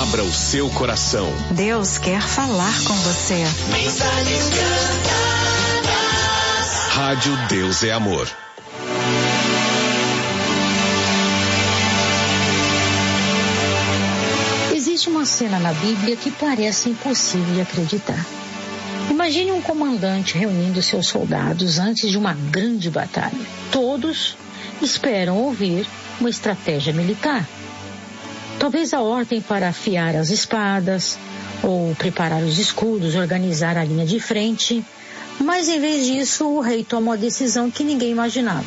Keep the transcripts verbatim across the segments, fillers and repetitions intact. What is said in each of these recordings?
Abra o seu coração. Deus quer falar com você. Mensagens cantadas. Rádio Deus é Amor. Existe uma cena na Bíblia que parece impossível de acreditar. Imagine um comandante reunindo seus soldados antes de uma grande batalha. Todos esperam ouvir uma estratégia militar. Talvez a ordem para afiar as espadas, ou preparar os escudos, organizar a linha de frente. Mas em vez disso, o rei toma uma decisão que ninguém imaginava.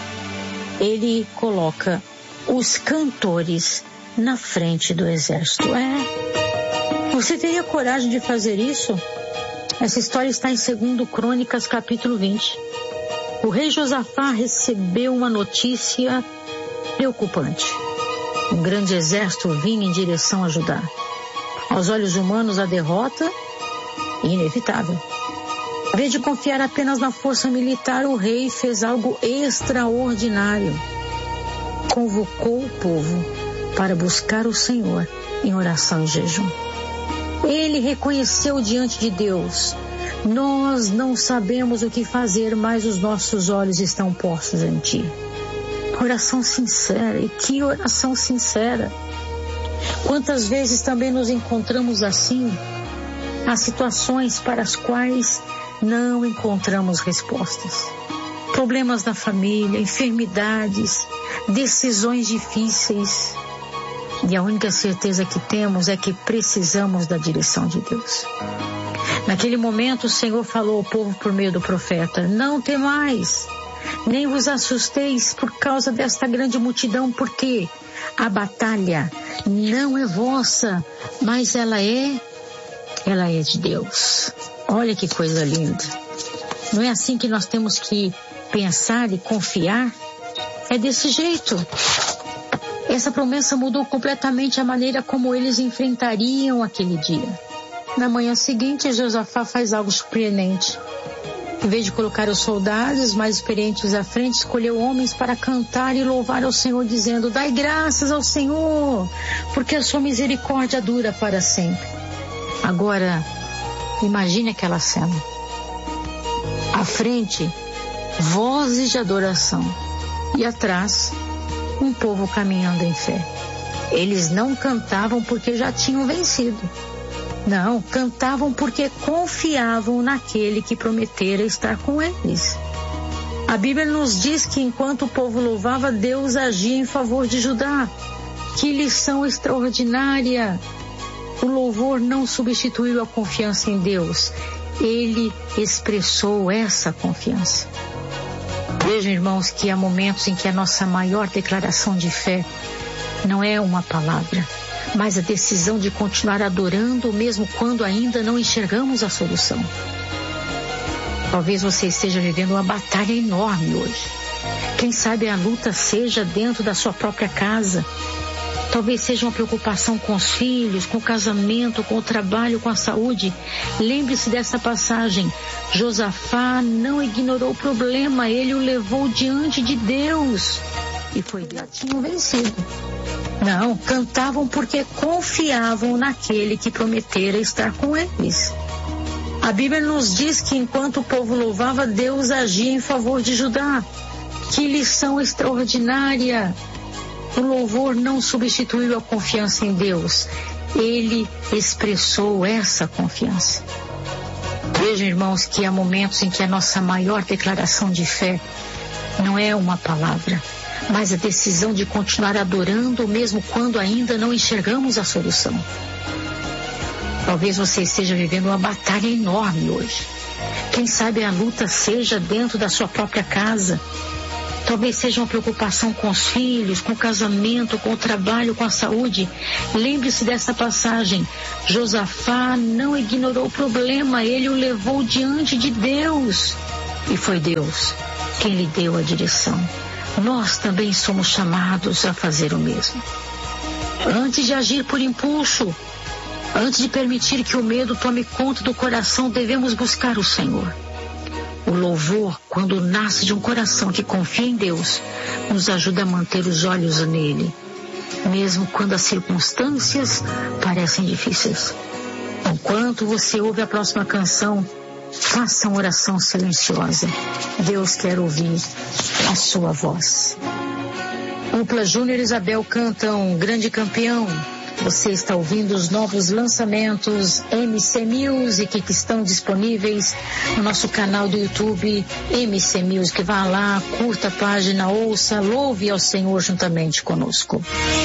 Ele coloca os cantores na frente do exército. É. Você teria coragem de fazer isso? Essa história está em Segundo Crônicas, capítulo vinte. O rei Josafá recebeu uma notícia preocupante. Um grande exército vinha em direção a Judá. Aos olhos humanos, a derrota é inevitável. Em vez de confiar apenas na força militar, o rei fez algo extraordinário. Convocou o povo para buscar o Senhor em oração e jejum. Ele reconheceu diante de Deus: nós não sabemos o que fazer, mas os nossos olhos estão postos em Ti. Oração sincera, e que oração sincera! Quantas vezes também nos encontramos assim? Há situações para as quais não encontramos respostas. Problemas na família, enfermidades, decisões difíceis. E a única certeza que temos é que precisamos da direção de Deus. Naquele momento, o Senhor falou ao povo por meio do profeta: não temais, nem vos assusteis por causa desta grande multidão, porque a batalha não é vossa, mas ela é, ela é de Deus. Olha que coisa linda. Não é assim que nós temos que pensar e confiar? É desse jeito. Essa promessa mudou completamente a maneira como eles enfrentariam aquele dia. Na manhã seguinte, Josafá faz algo surpreendente. Em vez de colocar os soldados mais experientes à frente, escolheu homens para cantar e louvar ao Senhor, dizendo: dai graças ao Senhor, porque a sua misericórdia dura para sempre. Agora, imagine aquela cena. À frente, vozes de adoração. E atrás, um povo caminhando em fé. Eles não cantavam porque já tinham vencido. Não, cantavam porque confiavam naquele que prometera estar com eles. A Bíblia nos diz que enquanto o povo louvava, Deus agia em favor de Judá. Que lição extraordinária! O louvor não substituiu a confiança em Deus. Ele expressou essa confiança. Vejam, irmãos, que há momentos em que a nossa maior declaração de fé não é uma palavra, mas a decisão de continuar adorando mesmo quando ainda não enxergamos a solução. Talvez você esteja vivendo uma batalha enorme hoje. Quem sabe a luta seja dentro da sua própria casa. Talvez seja uma preocupação com os filhos, com o casamento, com o trabalho, com a saúde. Lembre-se dessa passagem. Josafá não ignorou o problema, ele o levou diante de Deus. E foi Deus que tinham vencido. Não, cantavam porque confiavam naquele que prometera estar com eles. A Bíblia nos diz que enquanto o povo louvava, Deus agia em favor de Judá. Que lição extraordinária! O louvor não substituiu a confiança em Deus. Ele expressou essa confiança. Vejam, irmãos, que há momentos em que a nossa maior declaração de fé não é uma palavra, mas a decisão de continuar adorando mesmo quando ainda não enxergamos a solução. Talvez você esteja vivendo uma batalha enorme hoje. Quem sabe a luta seja dentro da sua própria casa. Talvez seja uma preocupação com os filhos, com o casamento, com o trabalho, com a saúde. Lembre-se dessa passagem. Josafá não ignorou o problema, ele o levou diante de Deus. E foi Deus quem lhe deu a direção. Nós também somos chamados a fazer o mesmo. Antes de agir por impulso, antes de permitir que o medo tome conta do coração, devemos buscar o Senhor. O louvor, quando nasce de um coração que confia em Deus, nos ajuda a manter os olhos nele. mesmo quando as circunstâncias parecem difíceis. Enquanto você ouve a próxima canção, faça uma oração silenciosa. Deus quer ouvir a sua voz. Dupla Júnior e Isabel cantam Grande Campeão. Você está ouvindo os novos lançamentos M C Music que estão disponíveis no nosso canal do YouTube M C Music. Vá lá, curta a página, ouça, louve ao Senhor juntamente conosco.